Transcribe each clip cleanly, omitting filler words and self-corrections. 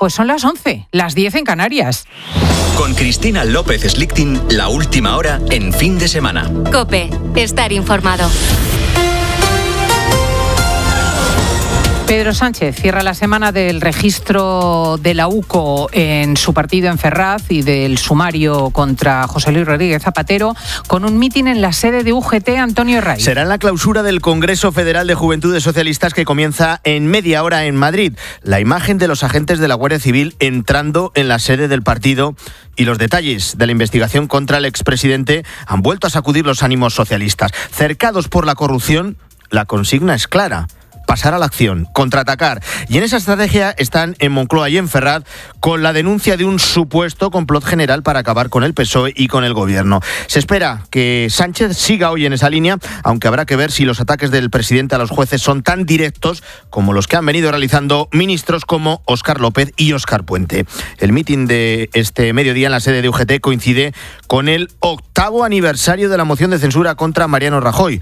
Pues son las 11, las 10 en Canarias. Con Cristina López Slichting, la última hora en Fin de Semana. COPE, estar informado. Pedro Sánchez cierra la semana del registro de la UCO en su partido en Ferraz y del sumario contra José Luis Rodríguez Zapatero con un mitin en la sede de UGT Antonio Herray. Será en la clausura del Congreso Federal de Juventudes Socialistas que comienza en media hora en Madrid. La imagen de los agentes de la Guardia Civil entrando en la sede del partido y los detalles de la investigación contra el expresidente han vuelto a sacudir los ánimos socialistas. Cercados por la corrupción, la consigna es clara: pasar a la acción, contraatacar. Y en esa estrategia están en Moncloa y en Ferraz con la denuncia de un supuesto complot general para acabar con el PSOE y con el gobierno. Se espera que Sánchez siga hoy en esa línea, aunque habrá que ver si los ataques del presidente a los jueces son tan directos como los que han venido realizando ministros como Óscar López y Óscar Puente. El mitin de este mediodía en la sede de UGT coincide con el 8º aniversario de la moción de censura contra Mariano Rajoy.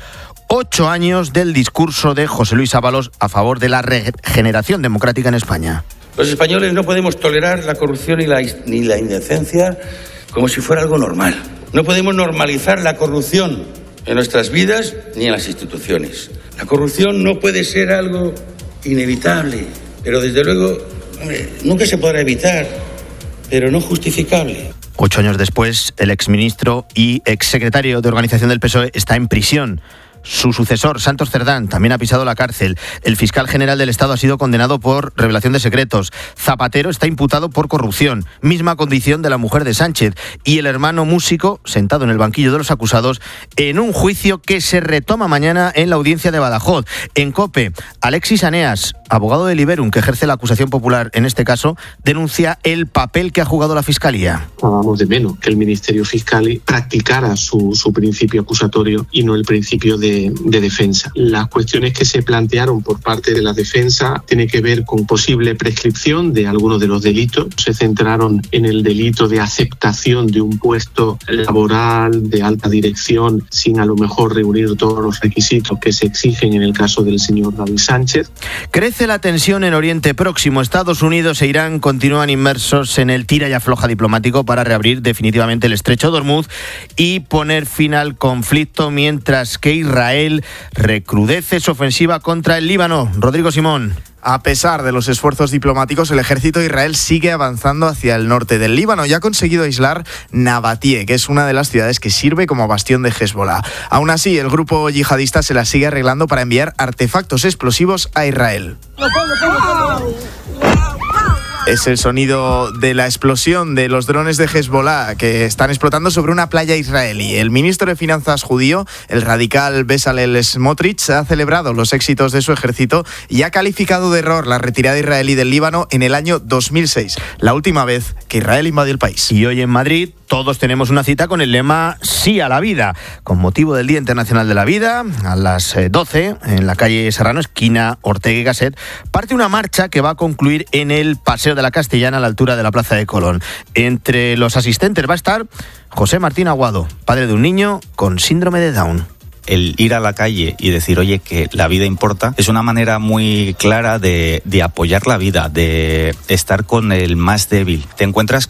8 años del discurso de José Luis Ábalos a favor de la regeneración democrática en España. Los españoles no podemos tolerar la corrupción ni la indecencia como si fuera algo normal. No podemos normalizar la corrupción en nuestras vidas ni en las instituciones. La corrupción no puede ser algo inevitable, pero desde luego, nunca se podrá evitar, pero no justificable. 8 años después, el exministro y exsecretario de organización del PSOE está en prisión. Su sucesor, Santos Cerdán, también ha pisado la cárcel. El fiscal general del Estado ha sido condenado por revelación de secretos. Zapatero está imputado por corrupción, misma condición de la mujer de Sánchez. Y el hermano músico, sentado en el banquillo de los acusados, en un juicio que se retoma mañana en la audiencia de Badajoz. En COPE, Alexis Aneas, abogado de Liberum, que ejerce la acusación popular en este caso, denuncia el papel que ha jugado la Fiscalía. Vamos de menos que el Ministerio Fiscal practicara su principio acusatorio y no el principio de defensa. Las cuestiones que se plantearon por parte de la defensa tienen que ver con posible prescripción de algunos de los delitos. Se centraron en el delito de aceptación de un puesto laboral de alta dirección sin a lo mejor reunir todos los requisitos que se exigen en el caso del señor David Sánchez. Crece la tensión en Oriente Próximo. Estados Unidos e Irán continúan inmersos en el tira y afloja diplomático para reabrir definitivamente el estrecho de Hormuz y poner fin al conflicto, mientras que Israel recrudece su ofensiva contra el Líbano. Rodrigo Simón. A pesar de los esfuerzos diplomáticos, el ejército de Israel sigue avanzando hacia el norte del Líbano y ha conseguido aislar Nabatie, que es una de las ciudades que sirve como bastión de Hezbollah. Aún así, el grupo yihadista se la sigue arreglando para enviar artefactos explosivos a Israel. Es el sonido de la explosión de los drones de Hezbollah que están explotando sobre una playa israelí. El ministro de Finanzas judío, el radical Bezalel Smotrich, ha celebrado los éxitos de su ejército y ha calificado de error la retirada israelí del Líbano en el año 2006, la última vez que Israel invadió el país. Y hoy en Madrid todos tenemos una cita con el lema Sí a la vida, con motivo del Día Internacional de la Vida. A las 12, en la calle Serrano, esquina Ortega y Gasset, parte una marcha que va a concluir en el Paseo de la Castellana, a la altura de la Plaza de Colón. Entre los asistentes va a estar José Martín Aguado, padre de un niño con síndrome de Down. El ir a la calle y decir, oye, que la vida importa, es una manera muy clara de apoyar la vida, de estar con el más débil. Te encuentras